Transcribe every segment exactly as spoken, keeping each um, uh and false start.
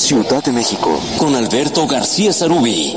Ciudad de México, con Alberto García Sarubí.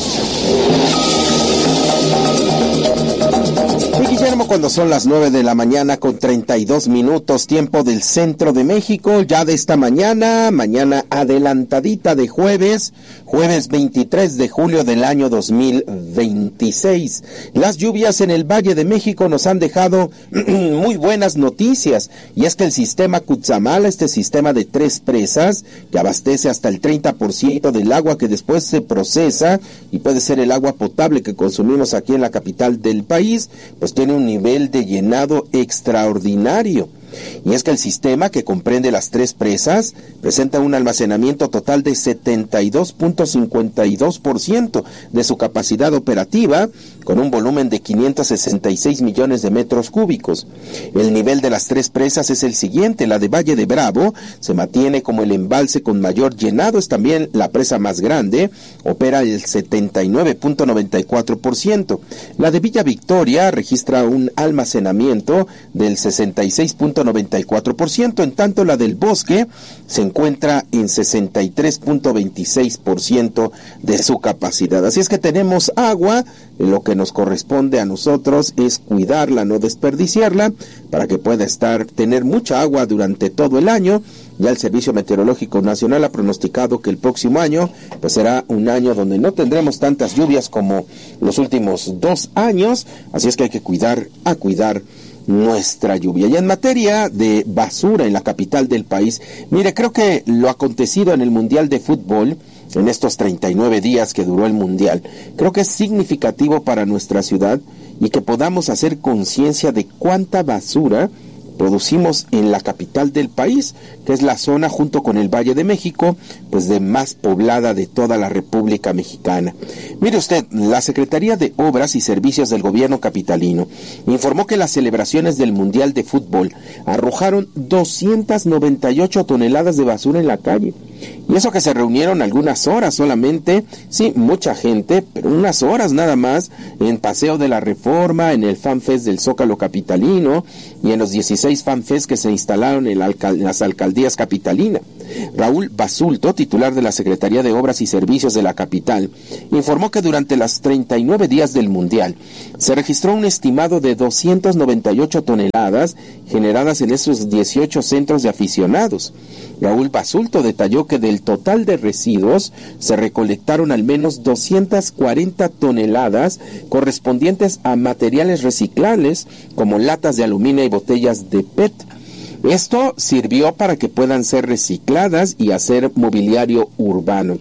Y Guillermo, cuando son las nueve de la mañana con treinta y dos minutos, tiempo del centro de México, ya de esta mañana, mañana adelantadita de jueves, jueves veintitrés de julio del año dos mil veintiséis. Las lluvias en el Valle de México nos han dejado muy buenas noticias, y es que el sistema Cutzamala, este sistema de tres presas, que abastece hasta el treinta por ciento del agua que después se procesa, y puede ser el agua potable que consumimos aquí en la capital del país, pues tiene un nivel de llenado extraordinario. Y es que el sistema, que comprende las tres presas, presenta un almacenamiento total de setenta y dos punto cincuenta y dos por ciento de su capacidad operativa, con un volumen de quinientos sesenta y seis millones de metros cúbicos. El nivel de las tres presas es el siguiente: la de Valle de Bravo se mantiene como el embalse con mayor llenado, es también la presa más grande, opera el setenta y nueve punto noventa y cuatro por ciento. La de Villa Victoria registra un almacenamiento del sesenta y seis punto noventa y cuatro por ciento, en tanto la del Bosque se encuentra en sesenta y tres punto veintiséis por ciento de su capacidad. Así es que tenemos agua, lo que nos corresponde a nosotros es cuidarla, no desperdiciarla, para que pueda estar, tener mucha agua durante todo el año. Ya el Servicio Meteorológico Nacional ha pronosticado que el próximo año pues será un año donde no tendremos tantas lluvias como los últimos dos años, así es que hay que cuidar, a cuidar nuestra lluvia. Y en materia de basura en la capital del país, mire, creo que lo acontecido en el Mundial de Fútbol, en estos treinta y nueve días que duró el Mundial, creo que es significativo para nuestra ciudad, y que podamos hacer conciencia de cuánta basura producimos en la capital del país, que es la zona, junto con el Valle de México, pues de más poblada de toda la República Mexicana. Mire usted, la Secretaría de Obras y Servicios del Gobierno capitalino informó que las celebraciones del Mundial de Fútbol arrojaron doscientas noventa y ocho toneladas de basura en la calle. Y eso que se reunieron algunas horas solamente, sí, mucha gente, pero unas horas nada más, en Paseo de la Reforma, en el FanFest del Zócalo capitalino, y en los dieciséis FanFest que se instalaron en, la alcal- en las alcaldías capitalinas. Raúl Basulto, titular de la Secretaría de Obras y Servicios de la capital, informó que durante los treinta y nueve días del Mundial se registró un estimado de doscientas noventa y ocho toneladas generadas en esos dieciocho centros de aficionados. Raúl Basulto detalló que del total de residuos se recolectaron al menos doscientas cuarenta toneladas correspondientes a materiales reciclables como latas de aluminio y botellas de P E T. Esto sirvió para que puedan ser recicladas y hacer mobiliario urbano.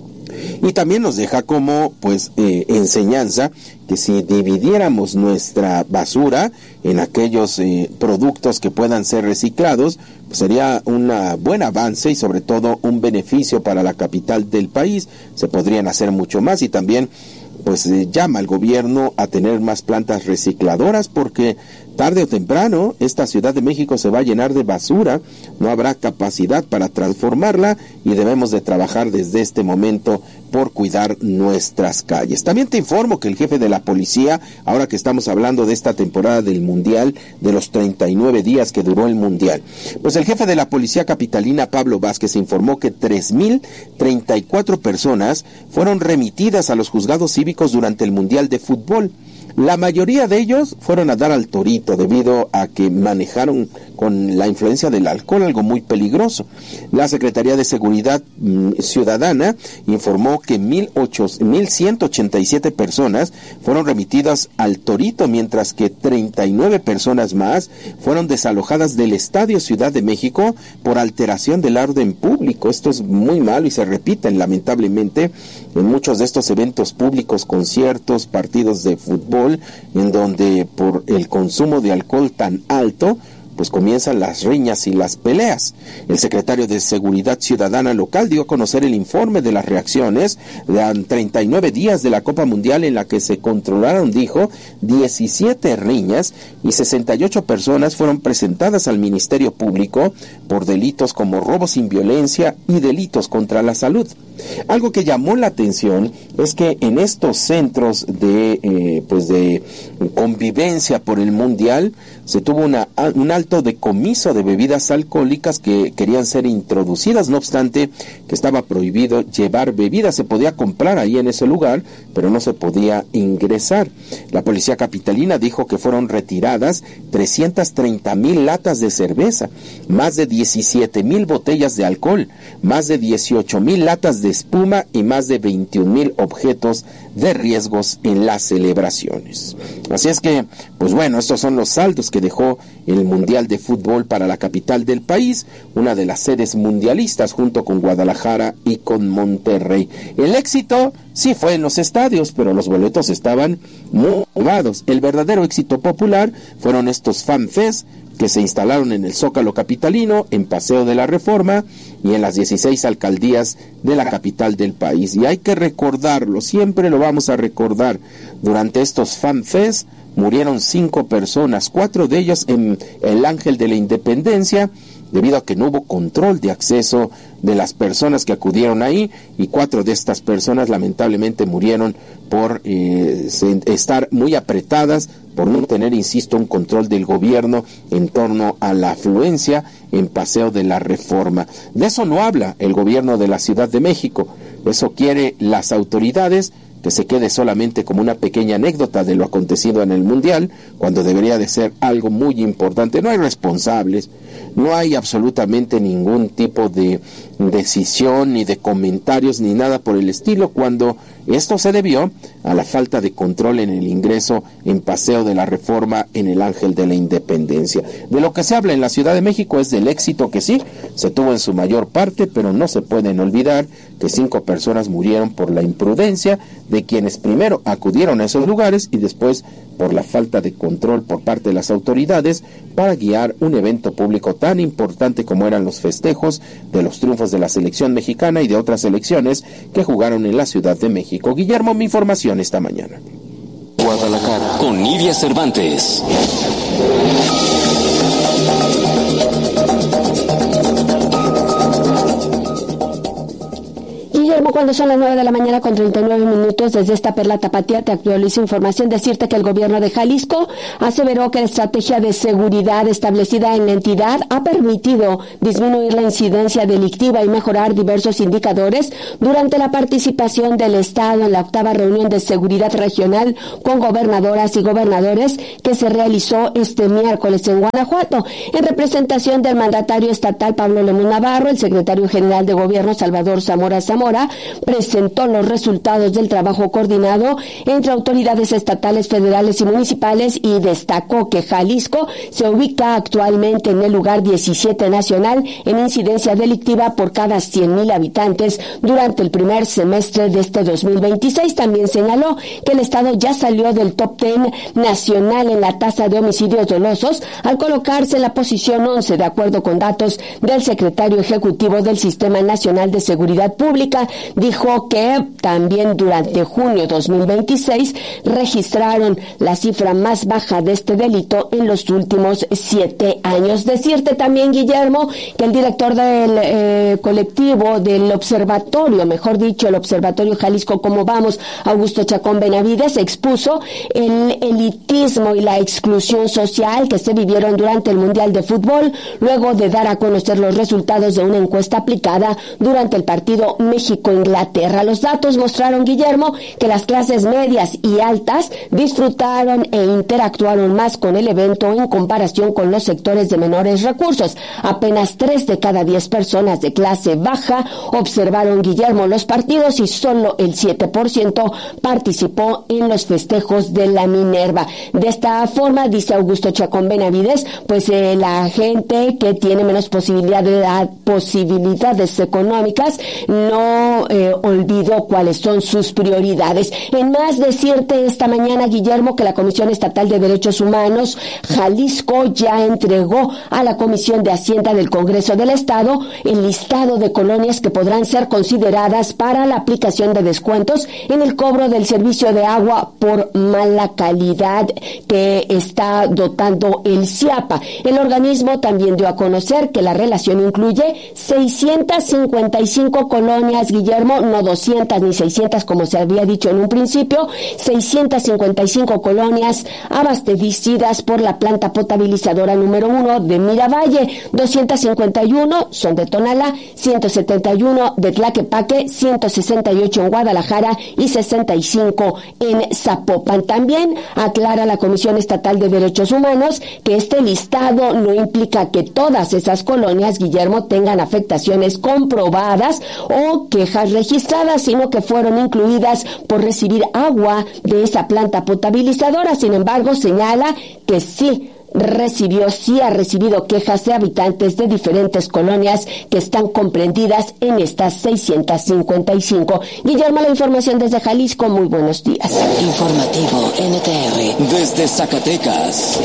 Y también nos deja como pues eh, enseñanza que si dividiéramos nuestra basura en aquellos eh, productos que puedan ser reciclados, pues sería un buen avance y sobre todo un beneficio para la capital del país. Se podrían hacer mucho más, y también pues eh, llama al gobierno a tener más plantas recicladoras, porque tarde o temprano esta Ciudad de México se va a llenar de basura, no habrá capacidad para transformarla, y debemos de trabajar desde este momento por cuidar nuestras calles. También te informo que el jefe de la policía, ahora que estamos hablando de esta temporada del Mundial, de los treinta y nueve días que duró el Mundial, pues el jefe de la policía capitalina, Pablo Vázquez, informó que tres mil treinta y cuatro personas fueron remitidas a los juzgados cívicos durante el Mundial de Fútbol. La mayoría de ellos fueron a dar al torito debido a que manejaron con la influencia del alcohol, algo muy peligroso. La Secretaría de Seguridad mm, Ciudadana informó que mil ciento ochenta y siete personas fueron remitidas al torito, mientras que treinta y nueve personas más fueron desalojadas del Estadio Ciudad de México por alteración del orden público. Esto es muy malo y se repiten lamentablemente en muchos de estos eventos públicos, conciertos, partidos de fútbol, en donde por el consumo de alcohol tan alto pues comienzan las riñas y las peleas. El secretario de Seguridad Ciudadana local dio a conocer el informe de las reacciones de treinta y nueve días de la Copa Mundial, en la que se controlaron, dijo, diecisiete riñas y sesenta y ocho personas fueron presentadas al Ministerio Público por delitos como robo sin violencia y delitos contra la salud. Algo que llamó la atención es que en estos centros de eh, pues de convivencia por el Mundial se tuvo una, un alto alto decomiso de bebidas alcohólicas que querían ser introducidas, no obstante que estaba prohibido llevar bebidas. Se podía comprar ahí en ese lugar, pero no se podía ingresar. La policía capitalina dijo que fueron retiradas trescientas treinta mil latas de cerveza, más de diecisiete mil botellas de alcohol, más de dieciocho mil latas de espuma y más de veintiún mil objetos de riesgos en las celebraciones. Así es que, pues bueno, estos son los saldos que dejó el Mundial de Fútbol para la capital del país, una de las sedes mundialistas junto con Guadalajara y con Monterrey. El éxito sí fue en los estadios, pero los boletos estaban muy pagados. El verdadero éxito popular fueron estos FanFest que se instalaron en el Zócalo capitalino, en Paseo de la Reforma y en las dieciséis alcaldías de la capital del país. Y hay que recordarlo, siempre lo vamos a recordar. Durante estos FanFest murieron cinco personas, cuatro de ellas en el Ángel de la Independencia, debido a que no hubo control de acceso de las personas que acudieron ahí, y cuatro de estas personas lamentablemente murieron por eh, estar muy apretadas, por no tener, insisto, un control del gobierno en torno a la afluencia en Paseo de la Reforma. De eso no habla el gobierno de la Ciudad de México, eso quiere las autoridades, que se quede solamente como una pequeña anécdota de lo acontecido en el Mundial, cuando debería de ser algo muy importante. No hay responsables, no hay absolutamente ningún tipo de decisión, ni de comentarios, ni nada por el estilo, cuando esto se debió a la falta de control en el ingreso en Paseo de la Reforma en el Ángel de la Independencia. De lo que se habla en la Ciudad de México es del éxito que sí, se tuvo en su mayor parte, pero no se pueden olvidar que cinco personas murieron por la imprudencia de quienes primero acudieron a esos lugares y después por la falta de control por parte de las autoridades para guiar un evento público tan importante como eran los festejos de los triunfos de la selección mexicana y de otras selecciones que jugaron en la Ciudad de México. Guillermo, mi información esta mañana. Guadalajara, con Nidia Cervantes. Guillermo, cuando son las nueve de la mañana con treinta y nueve minutos, desde esta Perla Tapatía te actualizo información. Decirte que el gobierno de Jalisco aseveró que la estrategia de seguridad establecida en la entidad ha permitido disminuir la incidencia delictiva y mejorar diversos indicadores durante la participación del Estado en la octava reunión de seguridad regional con gobernadoras y gobernadores que se realizó este miércoles en Guanajuato. En representación del mandatario estatal Pablo Lemus Navarro, el secretario general de Gobierno Salvador Zamora Zamora presentó los resultados del trabajo coordinado entre autoridades estatales, federales y municipales y destacó que Jalisco se ubica actualmente en el lugar diecisiete nacional en incidencia delictiva por cada cien mil habitantes durante el primer semestre de este dos mil veintiséis. También señaló que el estado ya salió del top diez nacional en la tasa de homicidios dolosos al colocarse en la posición once de acuerdo con datos del secretario ejecutivo del Sistema Nacional de Seguridad Pública. Dijo que también durante junio dos mil veintiséis registraron la cifra más baja de este delito en los últimos siete años. Decirte también, Guillermo, que el director del eh, colectivo del observatorio, mejor dicho, el Observatorio Jalisco Cómo Vamos, Augusto Chacón Benavides, expuso el elitismo y la exclusión social que se vivieron durante el Mundial de Fútbol, luego de dar a conocer los resultados de una encuesta aplicada durante el partido México-Inglaterra. Los datos mostraron, Guillermo, que las clases medias y altas disfrutaron e interactuaron más con el evento en comparación con los sectores de menores recursos. Apenas tres de cada diez personas de clase baja observaron, Guillermo, los partidos y solo el siete por ciento participó en los festejos de la Minerva. De esta forma, dice Augusto Chacón Benavides, pues eh, la gente que tiene menos posibilidad, posibilidades económicas no eh, olvidó cuáles son sus prioridades. En más, decirte esta mañana, Guillermo, que la Comisión Estatal de Derechos Humanos Jalisco ya entregó a la Comisión de Hacienda del Congreso del Estado el listado de colonias que podrán ser consideradas para la aplicación de descuentos en el cobro del servicio de agua por mala calidad que está dotando el CIAPA. El organismo también dio a conocer que la relación incluye seiscientas cincuenta y cinco colonias, Guillermo, Guillermo, no doscientas ni seiscientas como se había dicho en un principio, seiscientas cincuenta y cinco colonias abastecidas por la planta potabilizadora número uno de Miravalle, doscientas cincuenta y uno son de Tonalá, ciento setenta y uno de Tlaquepaque, ciento sesenta y ocho en Guadalajara y sesenta y cinco en Zapopan. También aclara la Comisión Estatal de Derechos Humanos que este listado no implica que todas esas colonias, Guillermo, tengan afectaciones comprobadas o quejas registradas, sino que fueron incluidas por recibir agua de esa planta potabilizadora. Sin embargo, señala que sí recibió, sí ha recibido quejas de habitantes de diferentes colonias que están comprendidas en estas seiscientas cincuenta y cinco. Guillermo, la información desde Jalisco. Muy buenos días. Informativo N T R desde Zacatecas.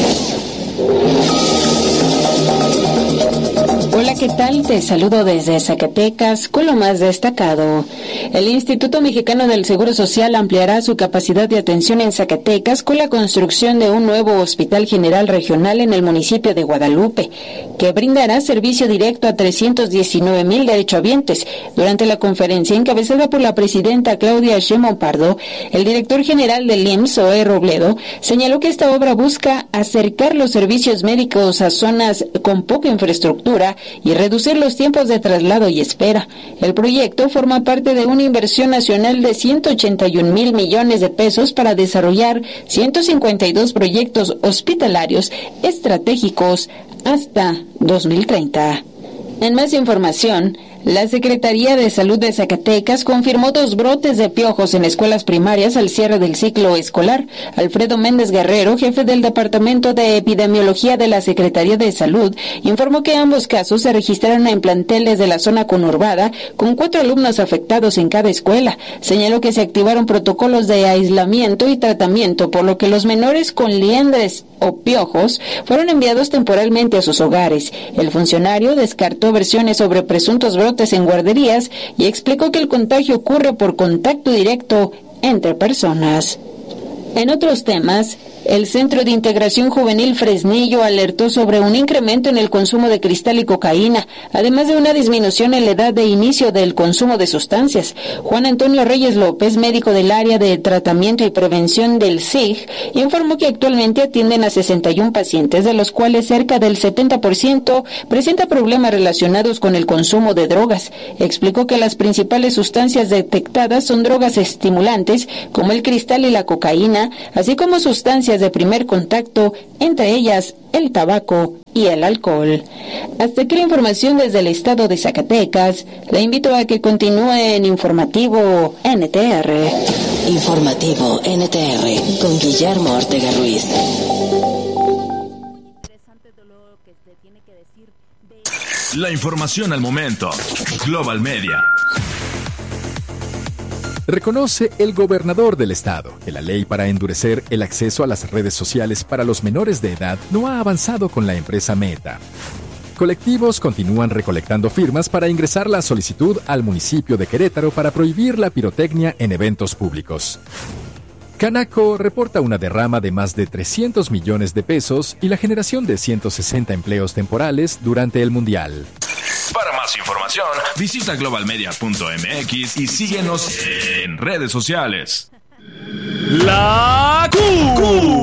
Hola, ¿qué tal? Te saludo desde Zacatecas con lo más destacado. El Instituto Mexicano del Seguro Social ampliará su capacidad de atención en Zacatecas con la construcción de un nuevo Hospital General Regional en el municipio de Guadalupe, que brindará servicio directo a trescientos diecinueve mil derechohabientes. Durante la conferencia encabezada por la presidenta Claudia Sheinbaum Pardo, el director general del I M S S, Zoé Robledo, señaló que esta obra busca acercar los servicios médicos a zonas con poca infraestructura y reducir los tiempos de traslado y espera. El proyecto forma parte de una inversión nacional de ciento ochenta y un mil millones de pesos para desarrollar ciento cincuenta y dos proyectos hospitalarios estratégicos hasta dos mil treinta. En más información, la Secretaría de Salud de Zacatecas confirmó dos brotes de piojos en escuelas primarias al cierre del ciclo escolar. Alfredo Méndez Guerrero, jefe del Departamento de Epidemiología de la Secretaría de Salud, informó que ambos casos se registraron en planteles de la zona conurbada, con cuatro alumnos afectados en cada escuela. Señaló que se activaron protocolos de aislamiento y tratamiento, por lo que los menores con liendres o piojos fueron enviados temporalmente a sus hogares. El funcionario descartó versiones sobre presuntos brotes en guarderías y explicó que el contagio ocurre por contacto directo entre personas. En otros temas, el Centro de Integración Juvenil Fresnillo alertó sobre un incremento en el consumo de cristal y cocaína, además de una disminución en la edad de inicio del consumo de sustancias. Juan Antonio Reyes López, médico del área de tratamiento y prevención del S I G, informó que actualmente atienden a sesenta y uno pacientes, de los cuales cerca del setenta por ciento presenta problemas relacionados con el consumo de drogas. Explicó que las principales sustancias detectadas son drogas estimulantes, como el cristal y la cocaína, así como sustancias de primer contacto, entre ellas el tabaco y el alcohol. Hasta aquí la información desde el estado de Zacatecas. Le invito a que continúe en Informativo N T R. Informativo N T R con Guillermo Ortega Ruiz. La información al momento. Global Media. Reconoce el gobernador del estado que la ley para endurecer el acceso a las redes sociales para los menores de edad no ha avanzado con la empresa Meta. Colectivos continúan recolectando firmas para ingresar la solicitud al municipio de Querétaro para prohibir la pirotecnia en eventos públicos. Canaco reporta una derrama de más de trescientos millones de pesos y la generación de ciento sesenta empleos temporales durante el Mundial. Para más información, visita global media punto m x y síguenos en redes sociales. La Q.